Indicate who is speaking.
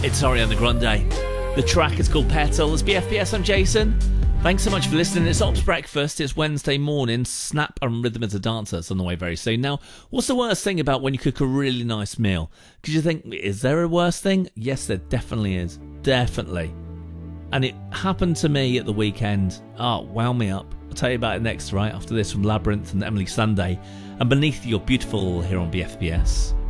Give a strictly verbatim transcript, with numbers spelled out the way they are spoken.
Speaker 1: It's Ariana Grande. The track is called Petal. It's B F B S, I'm Jason. Thanks so much for listening. It's Ops Breakfast. It's Wednesday morning. Snap and Rhythm as a Dancer. It's on the way very soon. Now, what's the worst thing about when you cook a really nice meal? Because you think, is there a worse thing? Yes, there definitely is. Definitely. And it happened to me at the weekend. Oh, wow me up. I'll tell you about it next, right? After this from Labyrinth and Emily Sunday. And Beneath Your Beautiful here on B F B S.